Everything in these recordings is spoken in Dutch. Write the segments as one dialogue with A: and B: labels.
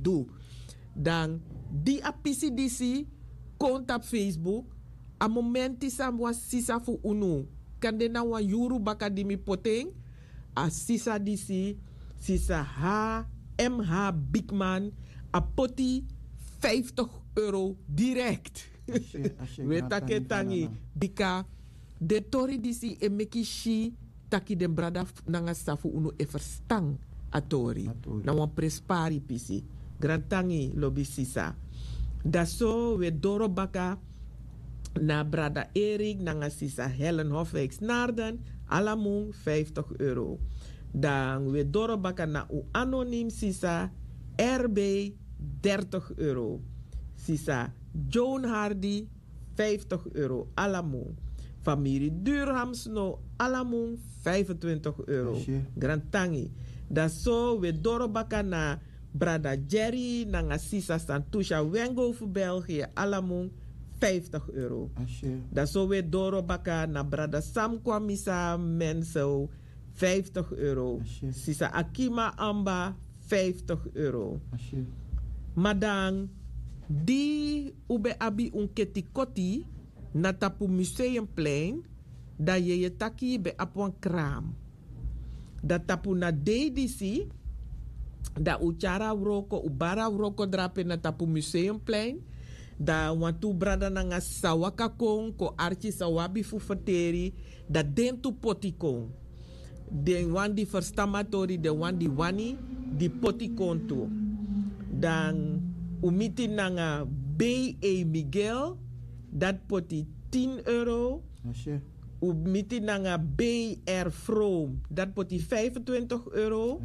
A: do. Dan die apisi disi konta op Facebook. A momenti sam was sisa fu unu. Kan de na wan yuru baka di mi poteng. A sisa disi. Sisa MH Bigman. A poti €50 direct. We take tangi. Bika de tori disi e meki shi taki den brada nanga safu unu e verstang a tori. Na wan prespari pisi. Grantangi lobi sisa. Da so we doro baka na brada Erik nanga sisa Helen Hofwijks Naarden alamung €50. Dan we doro baka na u anoniem sisa RB €30. Sisa Joan Hardy €50 alamung. Familie Durhams no alamung €25. Grantangi. Da so we doro baka na brada Jerry nanga sisa Santusha Wengover België alamung €50. Da so we doro baka na brada Sam Kwamisa Menso €50. Sisa Akima Amba €50. Madang di ube abi unketikoti na tapu Museumplein da je taki be apwan kraam. Da tapu na dedisi da uchara wroko ubara wroko drape na tapu Museumplein. Da wantu brada nanga sawaka kong ko archi sawabi fu fateri da dentu potikong. Den wan di verstamatori de wan di wani di potikong tu. Dan umiti nanga B.A. Miguel dat poti €10. Umiti nanga B.R. Vroom dat poti €25.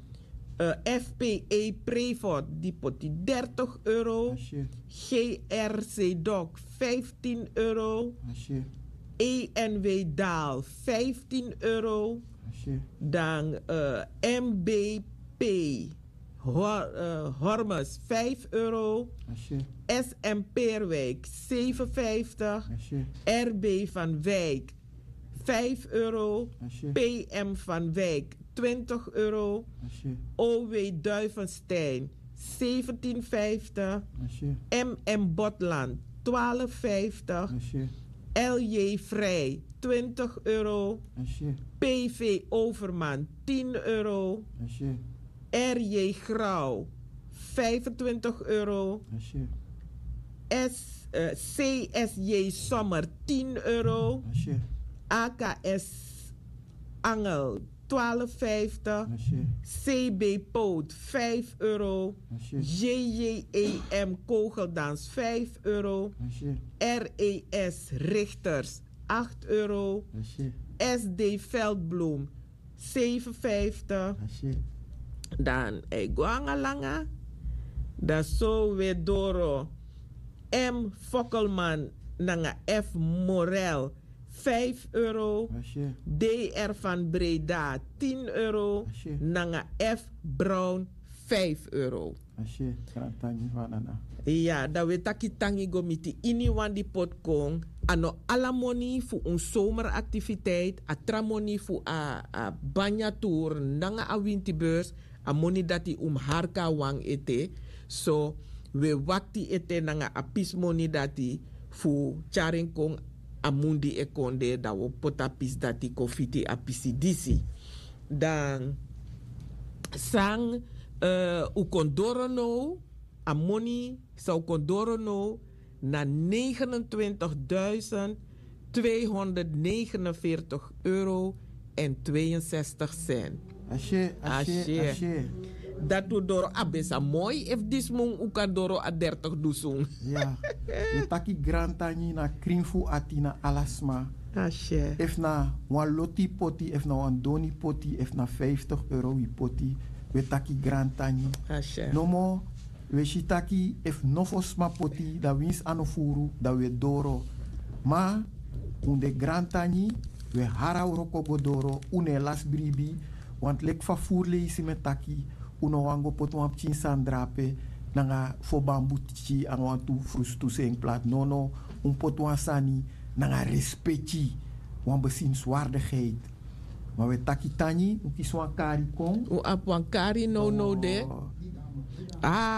A: FPA Prevot die poti €30. GRC Doc €15. ENW Daal €15. Dan MBP Hormus €5. SM Peerwijk €57. RB van Wijk €5. PM van Wijk €20. OW Duivenstein €17,50. MM Botland €12,50. LJ Vrij €20. PV Overman €10. RJ Grauw €25. CSJ Sommer €10. AKS Angel €12,50. CB Poot €5. JJEM Kogeldans €5. RES Richters €8. SD Veldbloem €7,50. Dan Eguanga Langa. Da so we doro M. Fokkelman nanga F. Morel €5. DR van Breda €10. Nanga F. Brown €5. Ja, da we taki tangi gomiti ini wan di potkong. Ano alamoni fu un zomeractiviteit. A tramoni fu a banya tour. Nanga a wintibeurs. A moni dati harka wang ete. So we wakti ete nanga apis moni dati fu charing kong amundi ekonde da wo potapis dati kofiti apisi disi. Dan sang ukondorono amoni sa ukondorono na €29.249,62. Ashe. Dat doet door abesa mooi if dis mong ukadoro a 30 dusung.
B: Ja. We taki grantani na krimfu atina alasma.
A: Ashe.
B: If na wan loti poti, if na wan doni poti, if na €50 wi poti. We taki grantani.
A: Ashe.
B: No mo we shitaki if nofosma poti da wins anofuru da we doro. Ma unde grantani we hara uroko godoro une las bribi want lek fa furle isi metaki uno wango poto wap chin sandrape nanga fo bambu tichi ang wantu frustu seng plat nono un poto sani nanga respecti wan bezienswaardigheid. Maar we taki tani ukiswa kari kong
A: u apwan kari no de. Ah